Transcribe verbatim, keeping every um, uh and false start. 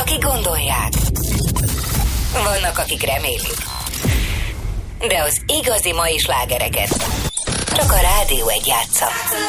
akik gondolják. Vannak, akik remélik. De az igazi mai slágereket csak a Rádió egy játsza.